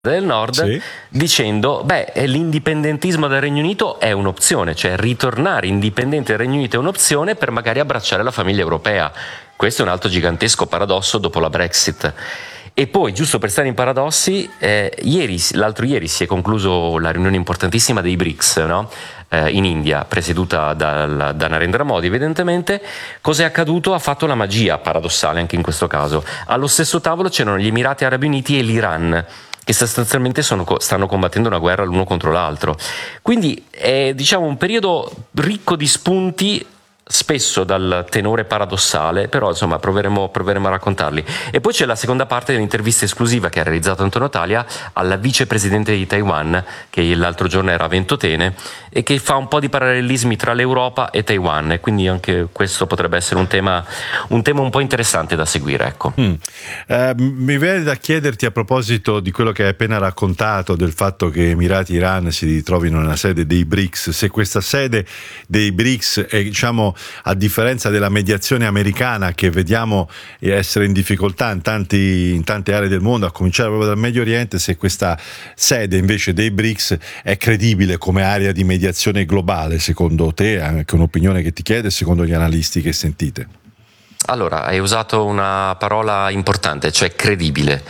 del Nord, Sì. dicendo l'indipendentismo del Regno Unito è un'opzione, cioè ritornare indipendente del Regno Unito è un'opzione per magari abbracciare la famiglia europea. Questo è un altro gigantesco paradosso dopo la Brexit. E poi, giusto per stare in paradossi, l'altro ieri si è concluso la riunione importantissima dei BRICS, no? In India, presieduta da Narendra Modi. Evidentemente, cos'è accaduto? Ha fatto la magia paradossale anche in questo caso. Allo stesso tavolo c'erano gli Emirati Arabi Uniti e l'Iran, che sostanzialmente stanno combattendo una guerra l'uno contro l'altro. Quindi è, diciamo, un periodo ricco di spunti, spesso dal tenore paradossale, però insomma proveremo a raccontarli. E poi c'è la seconda parte dell'intervista esclusiva che ha realizzato Antonio Talia alla vicepresidente di Taiwan, che l'altro giorno era a Ventotene, e che fa un po' di parallelismi tra l'Europa e Taiwan, e quindi anche questo potrebbe essere un tema un po' interessante da seguire, ecco. Mi viene da chiederti, a proposito di quello che hai appena raccontato, del fatto che Emirati e Iran si ritrovino nella sede dei BRICS, se questa sede dei BRICS è, diciamo, a differenza della mediazione americana che vediamo essere in difficoltà in tante aree del mondo, a cominciare proprio dal Medio Oriente, se questa sede invece dei BRICS è credibile come area di mediazione globale, secondo te, anche un'opinione che ti chiede, secondo gli analisti che sentite? Allora, hai usato una parola importante, cioè credibile.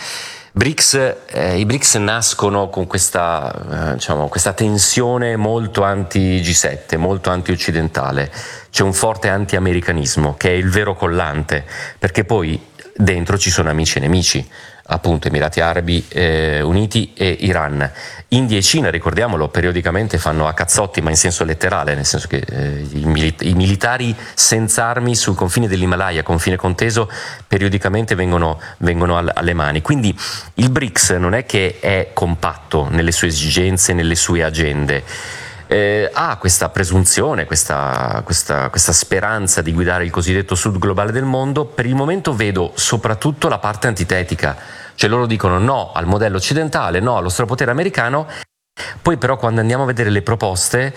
I BRICS nascono con questa tensione molto anti-G7, molto anti-occidentale. C'è un forte anti-americanismo che è il vero collante, perché poi dentro ci sono amici e nemici, appunto Emirati Arabi Uniti e Iran. India e Cina, ricordiamolo, periodicamente fanno a cazzotti, ma in senso letterale, nel senso che i militari senza armi sul confine dell'Himalaya, confine conteso, periodicamente vengono alle mani. Quindi il BRICS non è che è compatto nelle sue esigenze, nelle sue agende. Ha questa presunzione, questa speranza di guidare il cosiddetto sud globale del mondo. Per il momento vedo soprattutto la parte antitetica, cioè loro dicono no al modello occidentale, no allo strapotere americano, poi però quando andiamo a vedere le proposte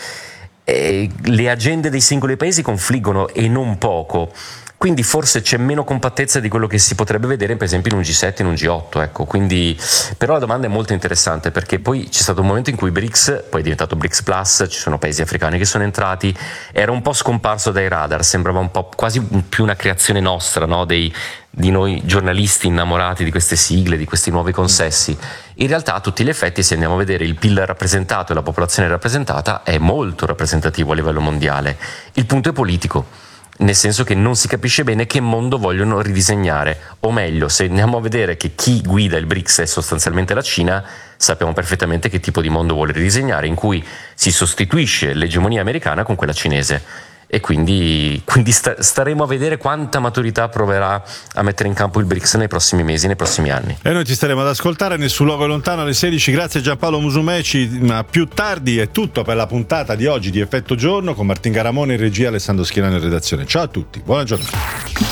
le agende dei singoli paesi confliggono, e non poco. Quindi forse c'è meno compattezza di quello che si potrebbe vedere per esempio in un G7, in un G8, ecco. Quindi, però la domanda è molto interessante, perché poi c'è stato un momento in cui BRICS, poi è diventato BRICS Plus, ci sono paesi africani che sono entrati, era un po' scomparso dai radar, sembrava un po' quasi più una creazione nostra, no? Di noi giornalisti innamorati di queste sigle, di questi nuovi consessi. In realtà a tutti gli effetti, se andiamo a vedere il PIL rappresentato e la popolazione rappresentata, è molto rappresentativo a livello mondiale. Il punto è politico, nel senso che non si capisce bene che mondo vogliono ridisegnare, o meglio, se andiamo a vedere che chi guida il BRICS è sostanzialmente la Cina, sappiamo perfettamente che tipo di mondo vuole ridisegnare, in cui si sostituisce l'egemonia americana con quella cinese. E quindi staremo a vedere quanta maturità proverà a mettere in campo il BRICS nei prossimi mesi, nei prossimi anni. E noi ci staremo ad ascoltare. Nessun luogo lontano alle 16. Grazie Giampaolo Musumeci. Ma più tardi è tutto per la puntata di oggi di Effetto Giorno, con Martin Garamone in regia, Alessandro Schierano in redazione. Ciao a tutti, buona giornata.